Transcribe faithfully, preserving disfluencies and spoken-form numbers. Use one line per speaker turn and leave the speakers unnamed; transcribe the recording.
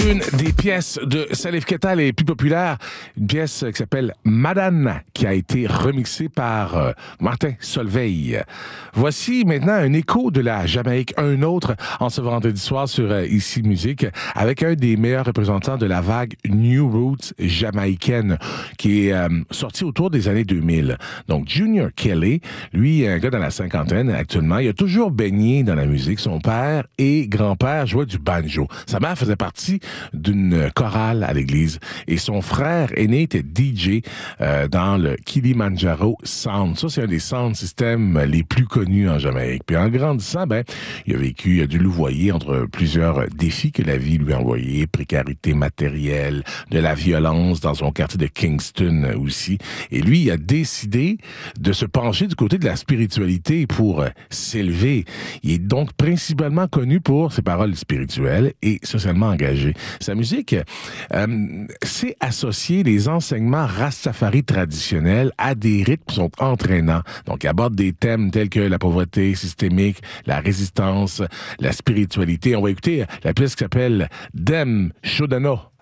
Une des pièces de Salif Keita les plus populaires, une pièce qui s'appelle Madane, qui a été remixée par euh, Martin Solveig. Voici maintenant un écho de la Jamaïque, un autre en ce vendredi soir sur euh, Ici Musique, avec un des meilleurs représentants de la vague New Roots jamaïcaine, qui est euh, sorti autour des années deux mille. Donc Junior Kelly, lui, un gars dans la cinquantaine actuellement, il a toujours baigné dans la musique. Son père et grand-père jouaient du banjo. Sa mère faisait partie d'une chorale à l'église et son frère aîné était D J euh, dans le Kilimanjaro Sound. Ça, c'est un des sound systems les plus connus en Jamaïque. Puis en grandissant, ben, il a vécu, il a dû louvoyer entre plusieurs défis que la vie lui a envoyés, précarité matérielle, de la violence dans son quartier de Kingston aussi. Et lui, il a décidé de se pencher du côté de la spiritualité pour euh, s'élever. Il est donc principalement connu pour ses paroles spirituelles et socialement engagé. Sa musique, euh, c'est associer les enseignements rastafari traditionnels à des rythmes qui sont entraînants. Donc, il aborde des thèmes tels que la pauvreté systémique, la résistance, la spiritualité. On va écouter la pièce qui s'appelle Dem Shodano.